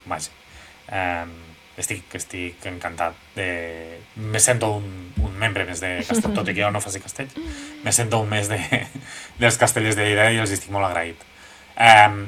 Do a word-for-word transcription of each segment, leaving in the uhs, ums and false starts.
vaja, eh, estic, estic encantat. De... Me sento un, un membre més de Castell, tot i que jo no faci castell, me sento un més de, dels castellers de Lleida i els estic molt agraït. Eh,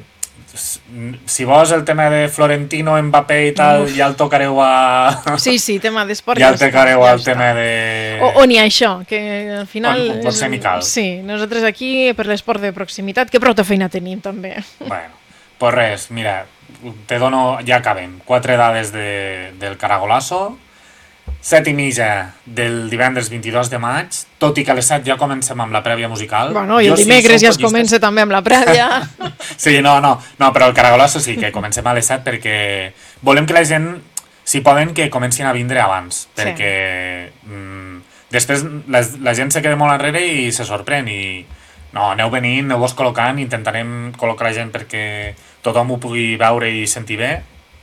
si vols el tema de Florentino, Mbappé i tal, Uf. ja el tocareu a... Sí, sí, tema d'esport. Ja el tocareu ja al està. tema de... O, o ni això, que al final... O, pot ser amical. Sí, nosaltres aquí per l'esport de proximitat, que prou feina tenim també. Bueno, pues res, mira, te dono, ja acabem, quatre dades de, del Caragolasso, set i mitja del divendres vint-i-dos de maig, tot i que a les set ja comencem amb la prèvia musical. Bueno, i el jo dimecres sí, ja es comença també amb la prèvia. Sí, no, no, no, però el Caragolasso sí, que comencem a les set perquè volem que la gent, si poden, que comencin a vindre abans, perquè sí. mm, després la, la gent se queda molt enrere i se sorprèn i no, aneu venint, aneu-vos col·locant, intentarem col·locar la gent perquè tothom ho pugui veure i sentir bé,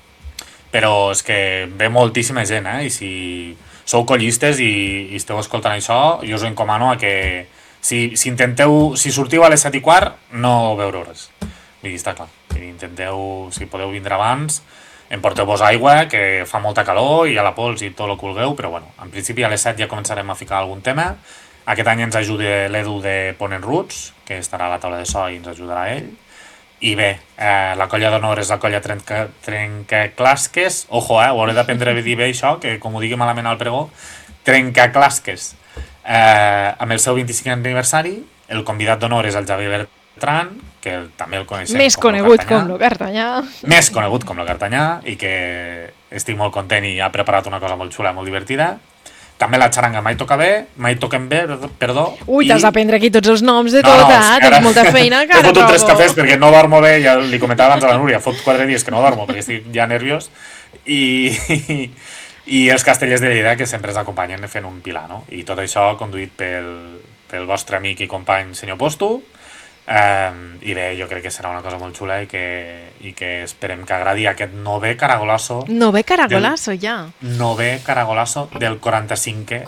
però és que ve moltíssima gent, eh? I si sou collistes i, i esteu escoltant això, jo us encomano a que si, si intenteu, si sortiu a les set i quart, no veureu res. Vull dir, està clar. Intenteu, si podeu vindre abans, emporteu-vos aigua, que fa molta calor, i a la pols i tot el que vulgueu, però bueno, en principi a les set ja començarem a ficar algun tema. Aquest any ens ajuda l'Edu de Ponent Roots, que estarà a la taula de so i ens ajudarà ell. I bé, eh, la colla d'honor és la colla trenca, Trencaclasques. Ojo, eh, ho hauré d'aprendre a dir bé això, que com ho digui malament al pregó. Trencaclasques. Eh, amb el seu vint-i-cinquè aniversari, el convidat d'honor és el Javier Bertran, que també el coneixem Més com conegut com lo Cartanyà. Més conegut com lo Cartanyà, i que estic molt content i ha preparat una cosa molt xula, molt divertida. També la xaranga mai toca bé, mai toquem bé, perdó. Ui, t'has d'aprendre aquí tots els noms de no, tot, no, eh? Tens molta feina, cara. He fotut tres cafès perquè no dormo bé, ja li comentava abans a la Núria, fot quatre dies que no dormo perquè estic ja nerviós, i, i, i els castellers de Lleida que sempre ens acompanyen fent un pilar, no? I tot això conduït pel, pel vostre amic i company senyor Posto, eh, i bé, jo crec que serà una cosa molt xula i que, i que esperem que agradi aquest nové Caragolasso. Nové Caragolasso, ja. Nové Caragolasso del quaranta-cinquè